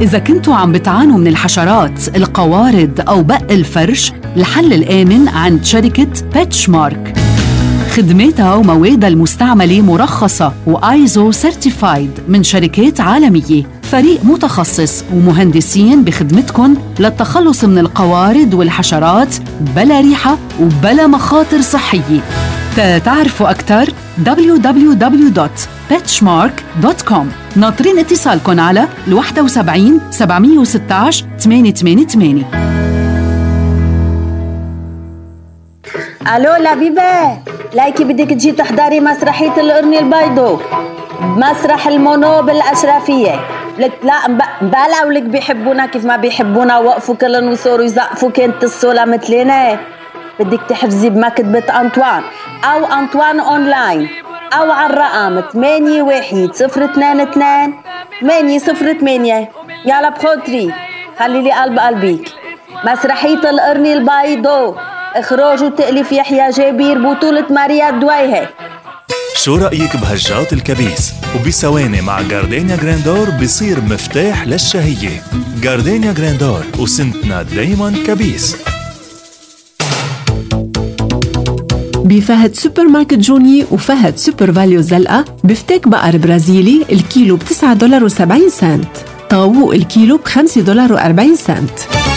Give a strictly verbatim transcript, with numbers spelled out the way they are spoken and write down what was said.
إذا كنتوا عم بتعانوا من الحشرات، القوارض أو بق الفرش، الحل الآمن عند شركة بيتشمارك. خدماتها وموادها المستعملة مرخصة وآيزو سيرتيفايد من شركات عالمية. فريق متخصص ومهندسين بخدمتكم للتخلص من القوارض والحشرات بلا ريحة وبلا مخاطر صحية. تتعرفوا أكثر دبليو دبليو دبليو دوت بيتشمارك دوت كوم. ناطرين اتصالكم على واحد سبعة سبعة واحد ستة ثمانية ثمانية ثمانية. الو لبيبة، لايكي بدك تجي تحضري مسرحية القرني البيضو بمسرح المونو بالأشرفية. لك لا مبالغ ولك بيحبونا كيف ما بيحبونا، وقفوا كلن وصوروا يزقفوا كنت الصولة مثلنا. بدك تحفزي بمكتبة أنطوان أو أنطوان أونلاين أو على الرقم ثمانية واحد صفر اثنين اثنين ثمانية صفر ثمانية. يلا بخاطري خلي لي قلب قلبك. مسرحية القرني البيضو، إخراج وتأليف يحيى جابير، بطولة ماريا دويهة. شو رأيك بهجات الكبيس؟ وبثواني مع جاردينيا جراندور بيصير مفتاح للشهية. جاردينيا جراندور، وسنتنا دايما كبيس. بفهد سوبر ماركت جوني وفهد سوبر فاليو زلقة بفتاك بقر برازيلي الكيلو بتسعة دولار وسبعين سنت، طاووق الكيلو بخمسة دولار وأربعين سنت.